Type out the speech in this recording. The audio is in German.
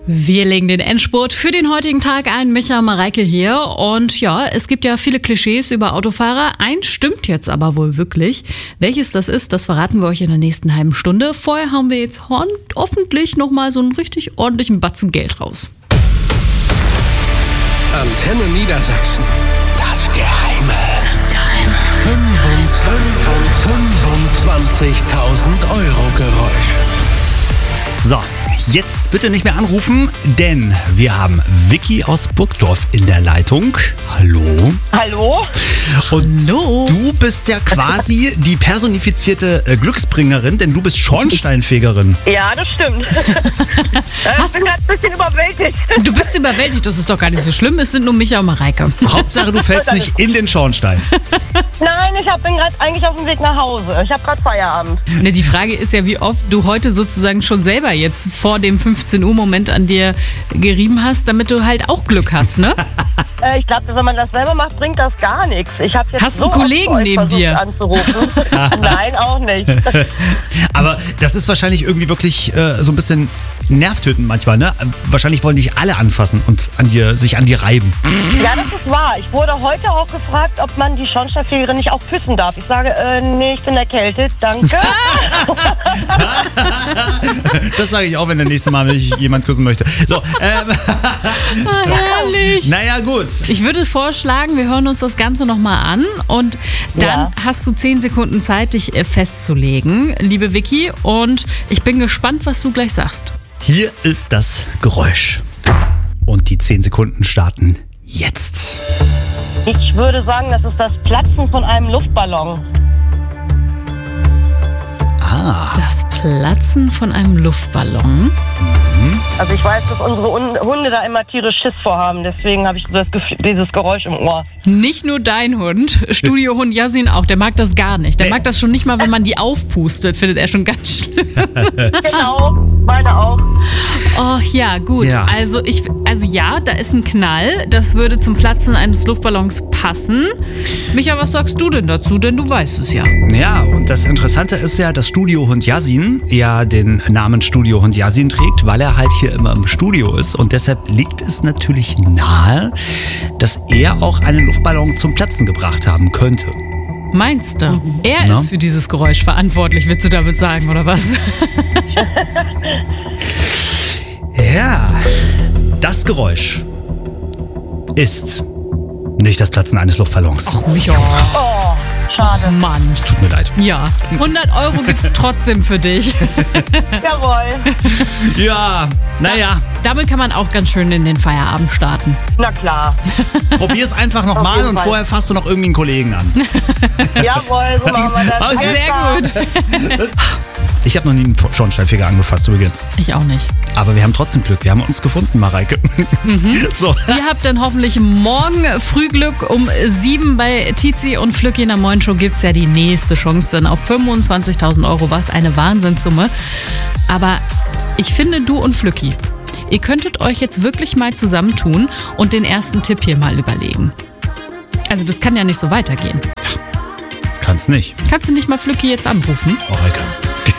Wir legen den Endspurt für den heutigen Tag ein. Micha, Mareike hier. Und ja, es gibt ja viele Klischees über Autofahrer. Eins stimmt jetzt aber wohl wirklich. Welches das ist, das verraten wir euch in der nächsten halben Stunde. Vorher hauen wir jetzt hoffentlich nochmal so einen richtig ordentlichen Batzen Geld raus. Antenne Niedersachsen. Das Geheime. 25.000 Euro Geräusch. So, jetzt bitte nicht mehr anrufen, denn wir haben Vicky aus Burgdorf in der Leitung. Hallo. Hallo. Und Hallo. du bist ja quasi die personifizierte Glücksbringerin, denn du bist Schornsteinfegerin. Ja, das stimmt. Ich bin gerade ein bisschen überwältigt. Du bist überwältigt, das ist doch gar nicht so schlimm. Es sind nur Micha und Mareike. Hauptsache, du fällst nicht in den Schornstein. Nein, bin gerade eigentlich auf dem Weg nach Hause. Ich habe gerade Feierabend. Ne, die Frage ist ja, wie oft du heute sozusagen schon selber jetzt vor dem 15 Uhr Moment an dir gerieben hast, damit du halt auch Glück hast, ne? Ich glaube, wenn man das selber macht, bringt das gar nichts. Ich habe jetzt Hast so einen Kollegen oft neben versucht dir? Anzurufen. Nein, auch nicht. Aber das ist wahrscheinlich irgendwie wirklich so ein bisschen nervtötend manchmal, ne? Wahrscheinlich wollen dich alle anfassen und sich an dir reiben. Ja, das ist wahr. Ich wurde heute auch gefragt, ob man die Schornsteinfegerin nicht auch küssen darf. Ich sage, nee, ich bin erkältet, danke. Das sage ich auch, wenn der nächste Mal mich jemand küssen möchte. So, Herrlich. naja, gut. Ich würde vorschlagen, wir hören uns das Ganze nochmal an und dann hast du 10 Sekunden Zeit, dich festzulegen, liebe Vicky. Und ich bin gespannt, was du gleich sagst. Hier ist das Geräusch. Und die 10 Sekunden starten jetzt. Ich würde sagen, das ist das Platzen von einem Luftballon. Ah. Das Platzen von einem Luftballon. Also ich weiß, dass unsere Hunde da immer tierisch Schiss vorhaben. Deswegen habe ich dieses Geräusch im Ohr. Nicht nur dein Hund, Studiohund Yasin auch, der mag das gar nicht. Der mag das schon nicht mal, wenn man die aufpustet, findet er schon ganz schlimm. Genau, meine auch. Oh ja, gut. Ja. Also ja, da ist ein Knall. Das würde zum Platzen eines Luftballons passen. Micha, was sagst du denn dazu? Denn du weißt es ja. Ja, und das Interessante ist ja, dass Studiohund Yasin ja den Namen Studiohund Yasin trägt, weil er halt hier immer im Studio ist. Und deshalb liegt es natürlich nahe, dass er auch einen Luftballon zum Platzen gebracht haben könnte. Meinst du? Er Ja. ist für dieses Geräusch verantwortlich, willst du damit sagen, oder was? Ja, das Geräusch ist nicht das Platzen eines Luftballons. Micha. Oh, schade. Mann. Es tut mir leid. Ja, 100 Euro gibt's trotzdem für dich. Jawohl. Ja, naja, Damit kann man auch ganz schön in den Feierabend starten. Na klar. probier's einfach nochmal jeden und Fall. vorher fasst du noch irgendwie einen Kollegen an. Jawohl, so machen wir das. Okay. Sehr gut. Ich habe noch nie einen Schornsteinfeger angefasst übrigens. Ich auch nicht. Aber wir haben trotzdem Glück. Wir haben uns gefunden, Mareike. So. Ihr habt dann hoffentlich morgen Frühglück um 7 bei Tizi und Flücki in der Moin Show gibt's ja die nächste Chance dann auf 25.000 Euro. Was eine Wahnsinnssumme. Aber ich finde, du und Flücki, ihr könntet euch jetzt wirklich mal zusammentun und den ersten Tipp hier mal überlegen. Also das kann ja nicht so weitergehen. Kann's nicht. Kannst du nicht mal Flücki jetzt anrufen? Mareike.